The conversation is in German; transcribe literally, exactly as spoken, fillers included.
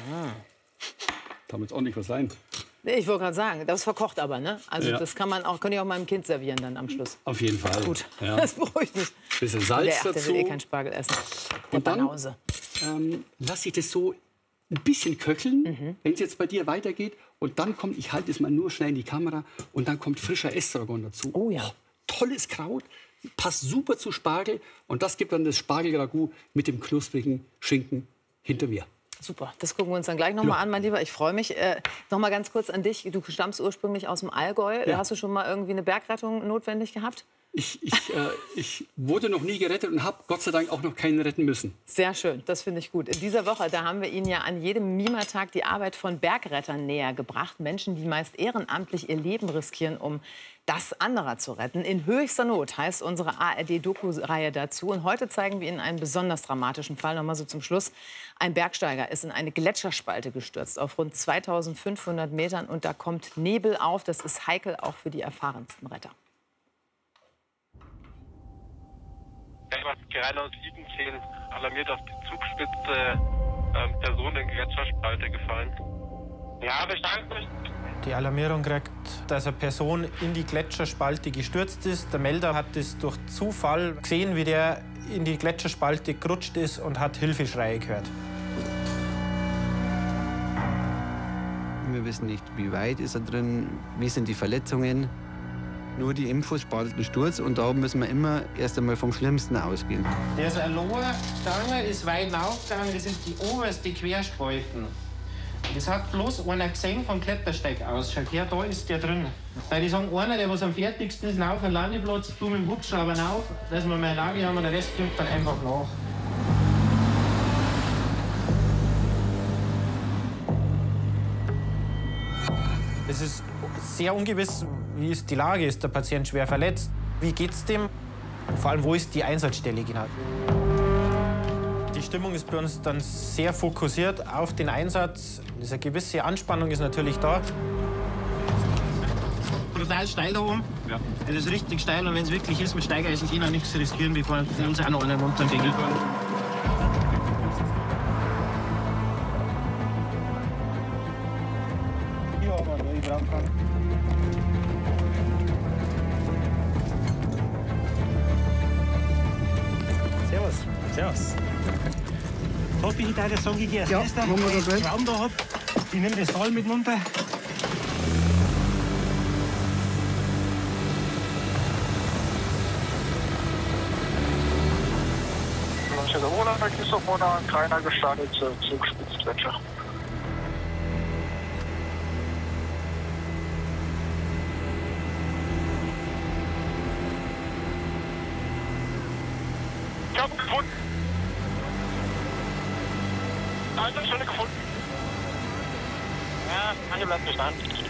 Ah. Da muss ordentlich was rein. Ich wollte gerade sagen, das verkocht aber, ne? Also ja. das kann man auch, kann ich auch meinem Kind servieren dann am Schluss. Auf jeden Fall. Gut, ja. Das beruhigt mich. Bisschen Salz der, dazu. Der will eh keinen Spargel essen. Der und dann Banause. ähm, lasse ich das so ein bisschen köcheln, Mhm. wenn es jetzt bei dir weitergeht. Und dann kommt, ich halte es mal nur schnell in die Kamera, und dann kommt frischer Estragon dazu. Oh ja. Oh, tolles Kraut, passt super zu Spargel. Und das gibt dann das Spargelragout mit dem knusprigen Schinken hinter mir. Super, das gucken wir uns dann gleich noch mal Ja. an, mein Lieber. Ich freue mich. Äh, noch mal ganz kurz an dich. Du stammst ursprünglich aus dem Allgäu. Ja. Hast du schon mal irgendwie eine Bergrettung notwendig gehabt? Ich, ich, äh, ich wurde noch nie gerettet und habe Gott sei Dank auch noch keinen retten müssen. Sehr schön, das finde ich gut. In dieser Woche, da haben wir Ihnen ja an jedem Mimertag die Arbeit von Bergrettern näher gebracht. Menschen, die meist ehrenamtlich ihr Leben riskieren, um das anderer zu retten. In höchster Not heißt unsere A R D-Doku-Reihe dazu. Und heute zeigen wir Ihnen einen besonders dramatischen Fall. Noch mal so zum Schluss. Ein Bergsteiger ist in eine Gletscherspalte gestürzt auf rund zweitausendfünfhundert Metern. Und da kommt Nebel auf. Das ist heikel auch für die erfahrensten Retter. Gerade aus Siebenzehn alarmiert auf die Zugspitze ähm, Person in Gletscherspalte gefallen. Ja, bestanden. Die Alarmierung kriegt, dass eine Person in die Gletscherspalte gestürzt ist. Der Melder hat es durch Zufall gesehen, wie der in die Gletscherspalte gerutscht ist, und hat Hilfeschreie gehört. Wir wissen nicht, wie weit ist er drin, wie sind die Verletzungen. Nur die Infos spalten Sturz, und da müssen wir immer erst einmal vom Schlimmsten ausgehen. Der ist ein Lohr gegangen, ist weit aufgegangen, das sind die oberste Querspalten. Das hat bloß einer gesehen vom Klettersteig aus. Schau her, da ist der drin. Weil die sagen, einer, der was am fertigsten ist, auf den Landeplatz, du mit dem Hubschrauber auf, dass wir mal Lage haben, und der Rest kommt dann einfach nach. Es ist sehr ungewiss, wie ist die Lage. Ist der Patient schwer verletzt? Wie geht's dem? Vor allem, wo ist die Einsatzstelle genau? Die Stimmung ist bei uns dann sehr fokussiert auf den Einsatz. Diese gewisse Anspannung ist natürlich da. Brutal steil da oben. Ja. Das ist richtig steil, und wenn es wirklich ist, mit Steiger ist es eh noch nichts zu riskieren, bevor uns auch noch einer runtergegelt wird. Servus. Servus. Hab ich da das sagen, ich gehe als Erster, weil ich einen Raum da hab. Ich nehme das Seil mit runter. ist auf einer keiner gestartete Zugspitzgletscher. Ich hab ihn gefunden. Eine Stelle gefunden. Ja, eine bleibt gestanden.